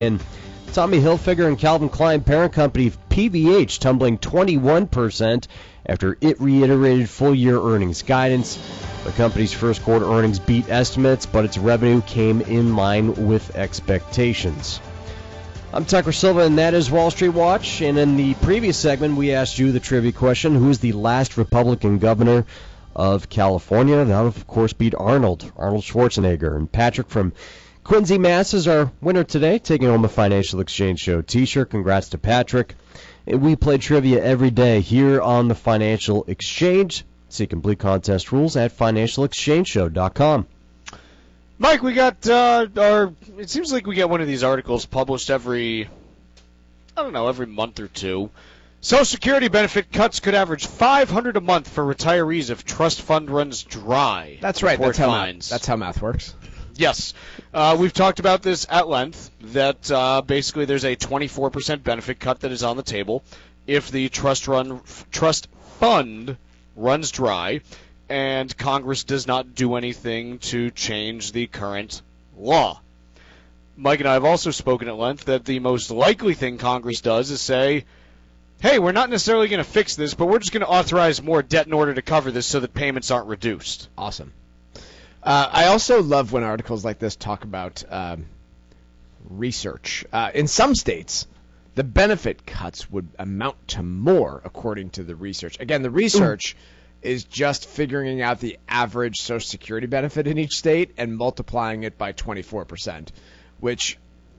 And Tommy Hilfiger and Calvin Klein parent company PVH tumbling 21% after it reiterated full-year earnings guidance. The company's first quarter earnings beat estimates, but its revenue came in line with expectations. I'm Tucker Silva, and that is Wall Street Watch. And in the previous segment, we asked you the trivia question: who is the last Republican governor of California? That would, of course, be Arnold Schwarzenegger. And Patrick from Quincy, Mass. is our winner today, taking home a Financial Exchange Show t-shirt. Congrats to Patrick. And we play trivia every day here on the Financial Exchange. See complete contest rules at financialexchangeshow.com. Mike, we got it seems like we get one of these articles published every month or two. Social Security benefit cuts could average $500 a month for retirees if trust fund runs dry. That's right. That's how math works. Yes. We've talked about this at length, that basically there's a 24% benefit cut that is on the table if the trust fund runs dry and Congress does not do anything to change the current law. Mike and I have also spoken at length that the most likely thing Congress does is say, hey, we're not necessarily going to fix this, but we're just going to authorize more debt in order to cover this so that payments aren't reduced. Awesome. I also love when articles like this talk about research. In some states, the benefit cuts would amount to more, according to the research. Again, the research is just figuring out the average Social Security benefit in each state and multiplying it by 24%, which,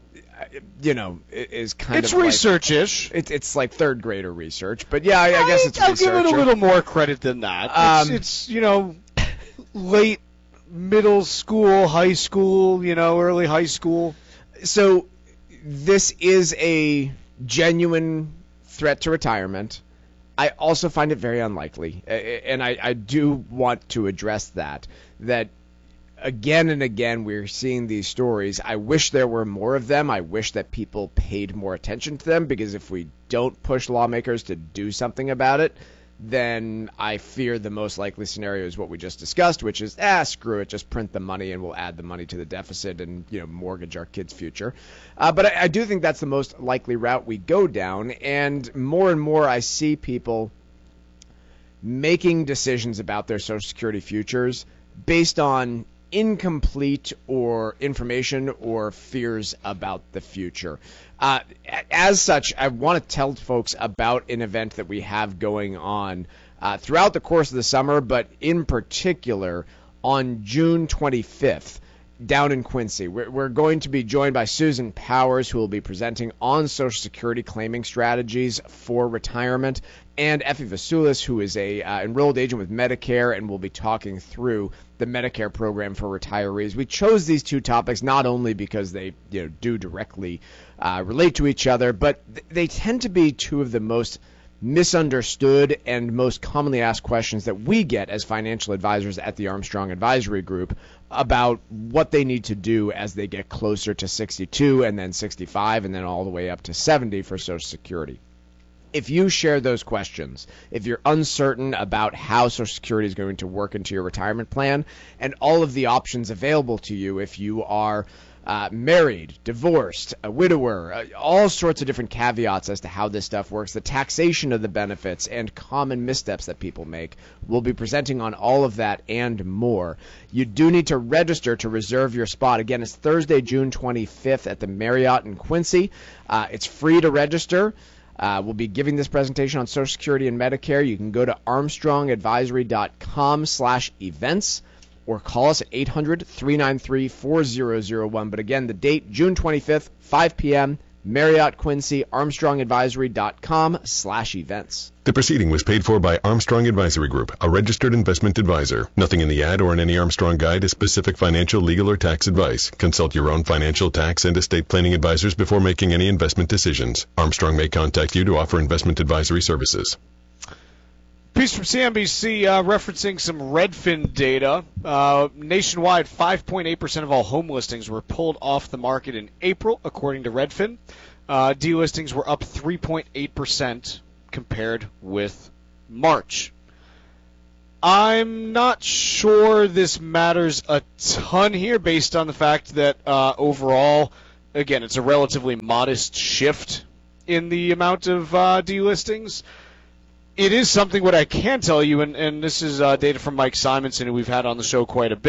is kind of It's research-ish. It's like third grader research, but yeah, I guess it's research. I'll give it a little more credit than that. It's late middle school, high school, early high school. So this is a genuine threat to retirement. I also find it very unlikely, and I do want to address that again and again we're seeing these stories. I wish there were more of them. I wish that people paid more attention to them, because if we don't push lawmakers to do something about it, then I fear the most likely scenario is what we just discussed, which is, screw it, just print the money and we'll add the money to the deficit and, mortgage our kids' future. But I do think that's the most likely route we go down, and more I see people making decisions about their Social Security futures based on incomplete or information or fears about the future. As such, I want to tell folks about an event that we have going on throughout the course of the summer, but in particular on June 25th down in Quincy. We're going to be joined by Susan Powers, who will be presenting on Social Security claiming strategies for retirement, and Effie Vasulis, who is a enrolled agent with Medicare, and will be talking through the Medicare program for retirees. We chose these two topics not only because they do directly relate to each other, but they tend to be two of the most misunderstood and most commonly asked questions that we get as financial advisors at the Armstrong Advisory Group about what they need to do as they get closer to 62 and then 65 and then all the way up to 70 for Social Security. If you share those questions, if you're uncertain about how Social Security is going to work into your retirement plan and all of the options available to you, if you are married, divorced, a widower, all sorts of different caveats as to how this stuff works, the taxation of the benefits, and common missteps that people make. We'll be presenting on all of that and more. You do need to register to reserve your spot. Again, it's Thursday, June 25th at the Marriott in Quincy. It's free to register. We'll be giving this presentation on Social Security and Medicare. You can go to armstrongadvisory.com/events. or call us at 800-393-4001. But again, the date, June 25th, 5 p.m., Marriott Quincy, armstrongadvisory.com/events. The proceeding was paid for by Armstrong Advisory Group, a registered investment advisor. Nothing in the ad or in any Armstrong guide is specific financial, legal, or tax advice. Consult your own financial, tax, and estate planning advisors before making any investment decisions. Armstrong may contact you to offer investment advisory services. Piece from CNBC referencing some Redfin data. Nationwide, 5.8% of all home listings were pulled off the market in April, according to Redfin. Delistings were up 3.8% compared with March. I'm not sure this matters a ton here based on the fact that overall again, it's a relatively modest shift in the amount of delistings. It is something what I can tell you, and this is data from Mike Simonson, who we've had on the show quite a bit.